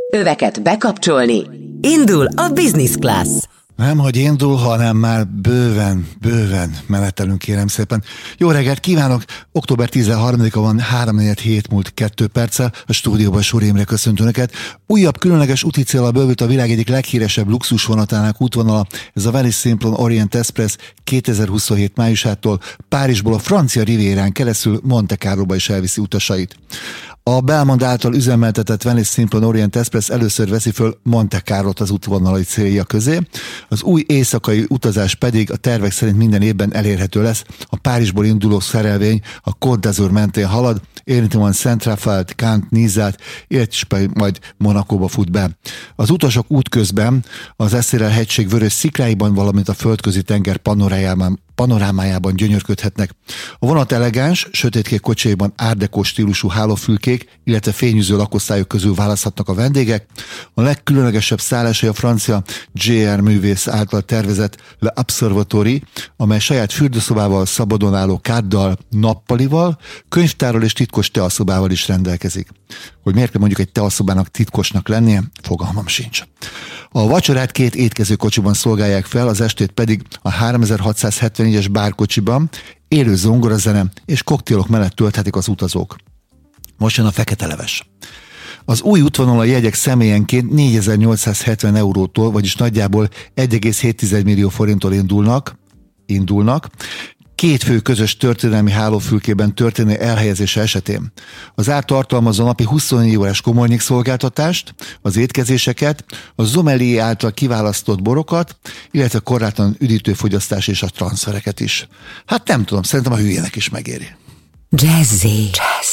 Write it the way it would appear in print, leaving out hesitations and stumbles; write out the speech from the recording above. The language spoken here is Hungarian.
Öveket bekapcsolni. Indul a Business Class. Nem, hogy indul, hanem már bőven menetelünk, kérem szépen. Jó reggelt kívánok! Október 13-a van, 3:47 múlt 2 perccel. A stúdióban Sóri Imre köszönt Önöket. Újabb különleges úti céllal bővült a világ egyik leghíresebb luxusvonatának útvonala. Ez a Very Simplon Orient Express 2027 májusától Párizsból a francia rivérán keresztül Monte Carloba is elviszi utasait. A Belmond által üzemeltetett Very Simplon Orient Express először veszi föl Monte Carlot az útvonalai célja közé. Az új éjszakai utazás pedig a tervek szerint minden évben elérhető lesz. A Párizsból induló szerelvény a Côte d'Azur mentén halad, érinti majd Saint-Raphaëlt, Cannes, Nizzát, és majd Monacóba fut be. Az utasok útközben az Eszérel hegység vörös szikláiban, valamint a földközi tenger panorámájában gyönyörködhetnek. A vonat elegáns, sötétkék kocsiaiban art déco stílusú hálófülkék, illetve fényűző lakosztályok közül választhatnak a vendégek. A legkülönlegesebb szállásai a francia JR művész által tervezett Le Observatoire, amely saját fürdőszobával, szabadon álló káddal, nappalival, könyvtárral és titkos teaszobával is rendelkezik. Hogy miért kell mondjuk egy teaszobának titkosnak lennie, fogalmam sincs. A vacsorát 2 étkezőkocsiban szolgálják fel, az estét pedig a 3674-es bárkocsiban élő zongorazene és koktélok mellett tölthetik az utazók. Most jön a fekete leves. Az új útvonal jegyek személyenként 4870 eurótól, vagyis nagyjából 1,7 millió forinttól indulnak. 2 fő közös történelmi hálófülkében történő elhelyezése esetén. Az ár tartalmazza napi 24 órás komornyik szolgáltatást, az étkezéseket, a sommelier által kiválasztott borokat, illetve korlátlan üdítőfogyasztás és a transfereket is. Hát nem tudom, szerintem a hülyének is megéri. Jazzy.